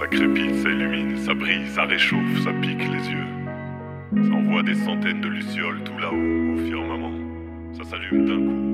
Ça crépite, ça illumine, ça brille, ça réchauffe, ça pique les yeux. Ça envoie des centaines de lucioles tout là-haut au firmament. Ça s'allume d'un coup.